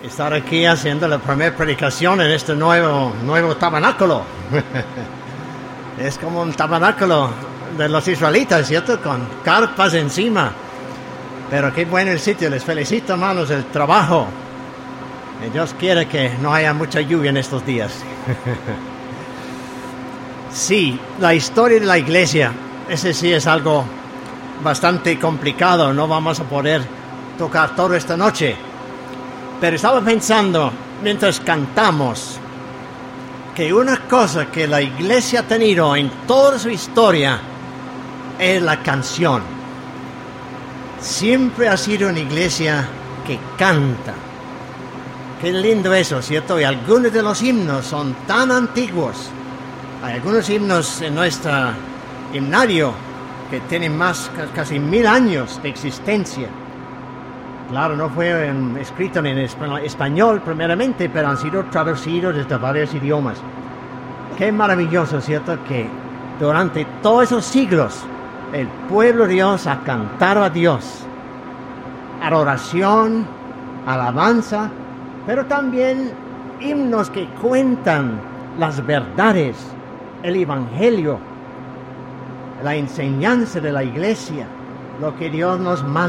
estar aquí haciendo la primera predicación en este nuevo tabernáculo. Es como un tabernáculo de los israelitas, ¿cierto? Con carpas encima. Pero qué bueno el sitio. Les felicito, hermanos, el trabajo. Y Dios quiere que no haya mucha lluvia en estos días. Sí, la historia de la iglesia, ese sí es algo bastante complicado. No vamos a poder tocar todo esta noche. Pero estaba pensando, mientras cantamos, que una cosa que la iglesia ha tenido en toda su historia es la canción. Siempre ha sido una iglesia que canta. Qué lindo eso, ¿cierto? Y algunos de los himnos son tan antiguos. Hay algunos himnos en nuestro himnario que tienen casi 1000 años de existencia. Claro, no fue escrito en español primeramente, pero han sido traducidos desde varios idiomas. Qué maravilloso, ¿cierto? Que durante todos esos siglos el pueblo de Dios ha cantado a Dios. Adoración, alabanza, pero también himnos que cuentan las verdades, el evangelio, la enseñanza de la iglesia, lo que Dios nos manda.